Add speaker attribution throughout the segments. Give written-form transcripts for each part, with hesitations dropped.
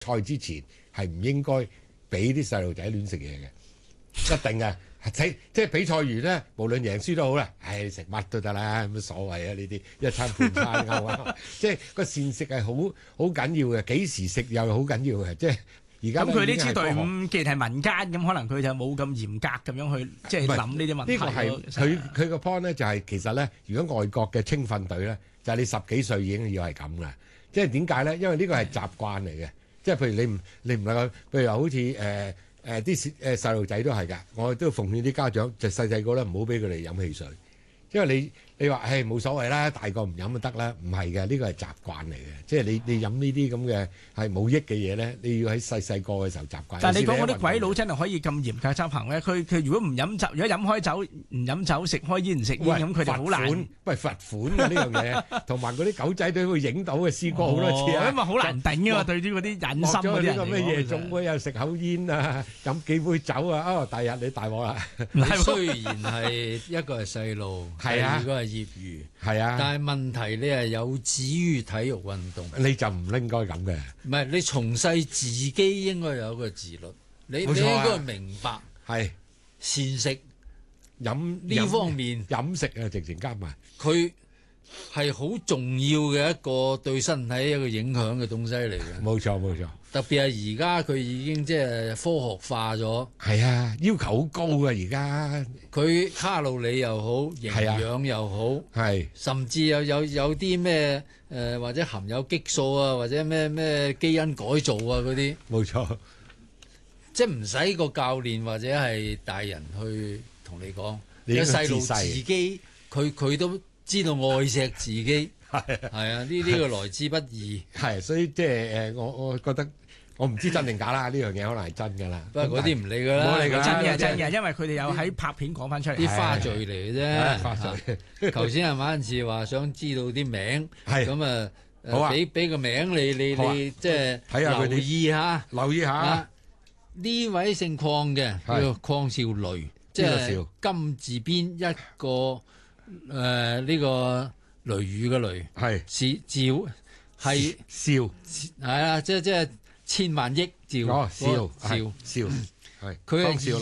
Speaker 1: 賽之前係唔應該俾啲細路仔亂食嘢嘅，一定嘅。即係比賽完咧，無論贏輸都好啦，唉，食乜都得啦，冇乜所謂啊！呢啲一餐半餐啱啊！即係個膳食係好緊要嘅，幾時食又好緊要嘅。即係而家
Speaker 2: 咁佢呢支隊伍既然係民間咁，可能佢就冇咁嚴格咁樣去即係諗呢啲問題。
Speaker 1: 呢個係佢個 point 咧，就係其實咧，如果外國嘅青訓隊咧，就係你10幾歲已經要係咁噶。即係點解咧？因為呢個係習慣嚟嘅。即係譬如你唔能夠，譬如話好似啲細路仔都係㗎，我都奉勸啲家長就細個咧唔好俾佢哋飲汽水，因為你話冇所謂啦，大個唔飲就得啦，唔係嘅，呢個係習慣嚟嘅，即係你飲呢啲咁嘅係冇益嘅嘢咧，你要喺細個嘅時候習慣。
Speaker 2: 但係你講嗰啲鬼佬真係可以咁嚴格執行咧？佢如果唔飲酒，如果飲開酒唔飲酒，食開煙唔食煙咁，佢就好難。喂，
Speaker 1: 罰款㗎呢樣嘢，同埋嗰啲狗仔隊會影到嘅，試過好多次啊。
Speaker 2: 因為好難頂㗎嘛，對啲嗰啲忍心嗰啲人嚟講。
Speaker 1: 咩夜總會又食口煙啊，飲幾杯酒啊，第日你大鑊啦。
Speaker 3: 雖然係一個係細路，
Speaker 1: 係啊，
Speaker 3: 一個係業餘，
Speaker 1: 係啊，
Speaker 3: 但係問題你係有止於體育運動，
Speaker 1: 你就唔應該咁嘅。
Speaker 3: 唔係你從細自己應該有一個自律，你應該明白
Speaker 1: 係
Speaker 3: 膳食
Speaker 1: 飲
Speaker 3: 呢方面
Speaker 1: 飲食啊，直情加埋
Speaker 3: 佢係好重要嘅一個對身體一個影響嘅東西嚟嘅。
Speaker 1: 冇錯。
Speaker 3: 特別係而家佢已經即係科學化咗，
Speaker 1: 係啊，要求好高啊！而家
Speaker 3: 佢卡路里又好，營養又好，
Speaker 1: 係
Speaker 3: 甚至有啲咩或者含有激素啊，或者咩基因改造啊嗰啲，
Speaker 1: 冇錯，
Speaker 3: 即係唔使個教練或者係大人去同你講，有細路自己佢都知道愛錫自己，係啊，呢個來之不易，
Speaker 1: 係，所以即係我覺得。我唔知真定假啦，呢樣嘢可能係真㗎啦。
Speaker 3: 不過嗰啲唔理㗎啦，
Speaker 1: 唔好理㗎，
Speaker 2: 真嘅，因為佢哋有喺拍片講翻出嚟。
Speaker 3: 啲花絮嚟嘅啫。
Speaker 1: 花絮。
Speaker 3: 頭先阿馬恩賜話想知道啲名，
Speaker 1: 係
Speaker 3: 咁啊，
Speaker 1: 好啊，
Speaker 3: 俾個名你即係
Speaker 1: 睇下佢
Speaker 3: 留意下。
Speaker 1: 留意下
Speaker 3: 呢位姓鄺嘅叫鄺少雷，即係金字邊一個呢個雷雨嘅雷，係兆係
Speaker 1: 少
Speaker 3: 係啊，即係。千萬億兆
Speaker 1: 少
Speaker 3: 係佢係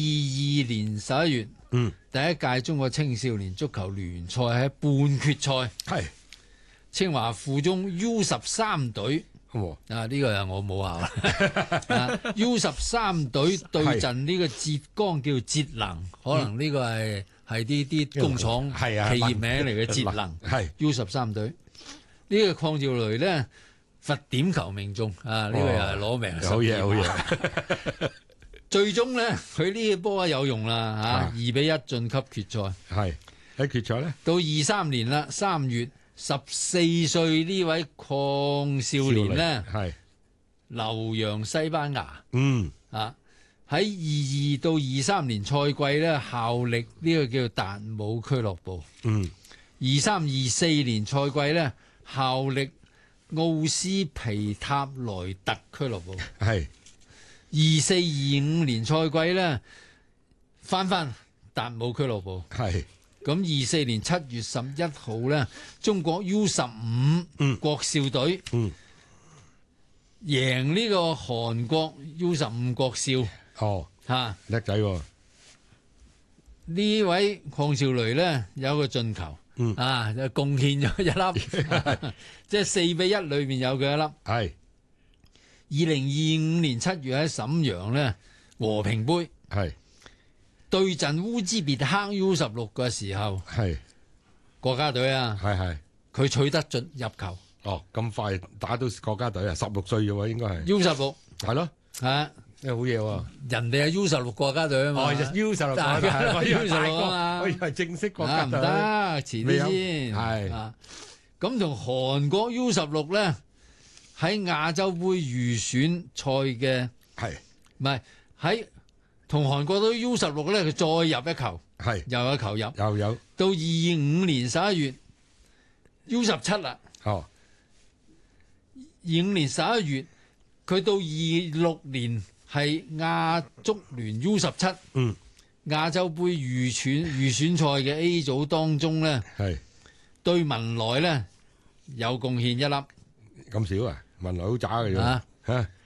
Speaker 3: 22年11月，第一屆中國青少年足球聯賽喺半決賽，
Speaker 1: 係
Speaker 3: 清華附中 U13隊，呢個係我母校，U13隊對陣呢個浙江叫節能，可能呢個係啲工廠企業名嚟嘅節能，係 U13隊呢個鄺兆雷咧。罰點球命中啊！呢個又係攞命，
Speaker 1: 好嘢。
Speaker 3: 最終咧，佢呢個波有用啦嚇，2-1晉級決賽。
Speaker 1: 係喺決賽咧，
Speaker 3: 到23年啦，3月14歲呢位鄺少年咧，係留洋西班牙。喺22到23年賽季咧，效力呢個叫達姆俱樂部。23、24年賽季咧，效力奧斯皮塔萊特俱樂部。係24、25年賽季咧，翻達姆俱樂部。係咁24年7月11號咧，中國 U15 國少隊贏呢個韓國 U15 國少。叻仔喎！呢位鄺少雷咧有個進球。就貢獻咗一粒，即係4-1裏面有佢一粒。係2025年7月喺瀋陽咧和平杯，係對陣烏茲別克 U16 嘅時候，係國家隊啊，係佢取得入球。咁快打到國家隊啊？16歲啫喎，應該係 U16，係咯，係。咩好嘢喎！人哋係 U16 國家隊啊嘛，U16 國家隊 U16 啊嘛，我以為正式國家隊唔得，遲啲先係。咁同韓國 U16咧喺亞洲杯預選賽嘅係，唔係喺同韓國隊 U16咧，佢再入一球，係又有球入，又有到25年11月 U17啦。25年11月，佢到26年。係亞足聯 U17 亞洲杯預選賽嘅 A 組當中咧，係對文萊咧有貢獻一粒。咁少啊？文萊好渣嘅啫。